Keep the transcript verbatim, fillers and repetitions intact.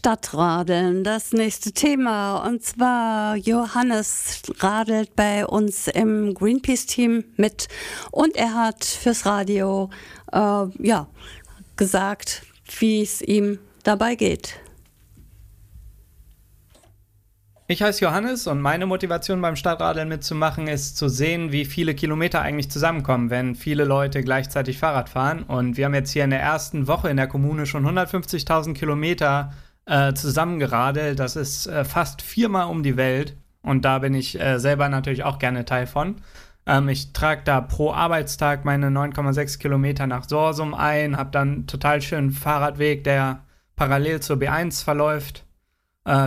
Stadtradeln, das nächste Thema. Und zwar Johannes radelt bei uns im Greenpeace-Team mit und er hat fürs Radio äh, ja, gesagt, wie es ihm dabei geht. Ich heiße Johannes und meine Motivation beim Stadtradeln mitzumachen ist zu sehen, wie viele Kilometer eigentlich zusammenkommen, wenn viele Leute gleichzeitig Fahrrad fahren. Und wir haben jetzt hier in der ersten Woche in der Kommune schon hundertfünfzigtausend Kilometer äh, zusammengeradelt. Das ist äh, fast viermal um die Welt und da bin ich äh, selber natürlich auch gerne Teil von. Ähm, ich trage da pro Arbeitstag meine neun Komma sechs Kilometer nach Sorsum ein, habe dann einen total schönen Fahrradweg, der parallel zur B eins verläuft.